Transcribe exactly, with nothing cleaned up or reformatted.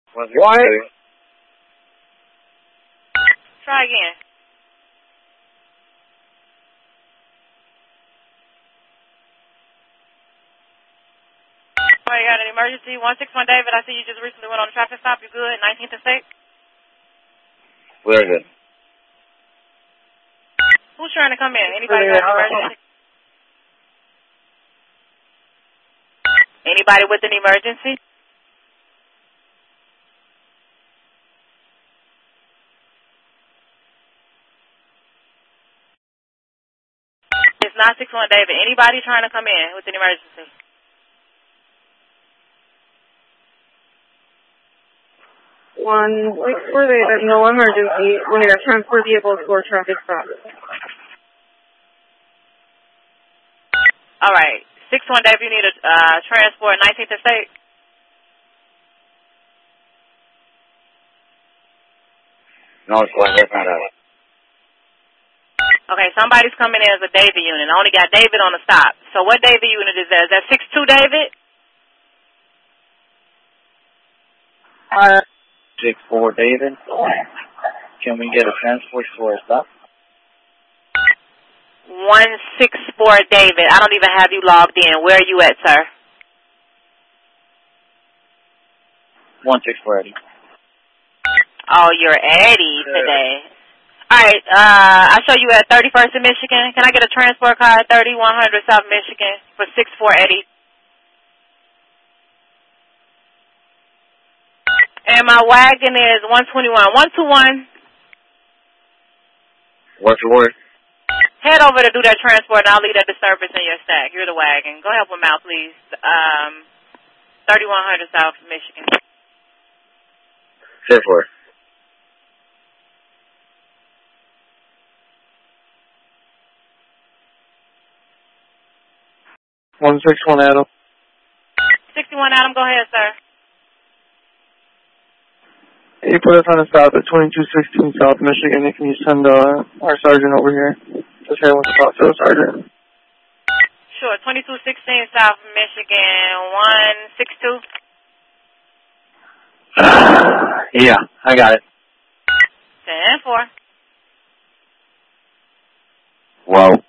What? Try again. Oh, you got an emergency? one six one David, I see you just recently went on a traffic stop. You good? nineteenth and state? Very good. Who's trying to come in? Anybody got an emergency? Anybody with an emergency? It's nine six one David. Anybody trying to come in with an emergency? One, six four David, there's no emergency. One of your transport vehicles for traffic stop. All right. six one David, you need a uh, transport nineteenth and state? No, it's going that's not out. Okay, somebody's coming in as a David unit. I only got David on the stop. So what David unit is that? Is that six two David? Uh, six four David. Can we get a transport for a stop? one six four David. I don't even have you logged in. Where are you at, sir? one six four Eddie. Oh, you're Eddie today. All right, uh, I show you at thirty-first in Michigan. Can I get a transport card, thirty-one hundred South Michigan, for six four Eddie? And my wagon is one twenty-one. one two one. What's the word? Head over to do that transport, and I'll leave that disturbance in your stack. You're the wagon. Go help him out, please. Um, thirty-one hundred South Michigan. Six four. one six one Adam. sixty-one Adam, go ahead, sir. You put us on a stop at twenty-two sixteen South Michigan. Can you send uh, our sergeant over here? Just here with the talk to the sergeant. Sure, twenty-two sixteen South Michigan, one six two. Yeah, I got it. ten four. Whoa.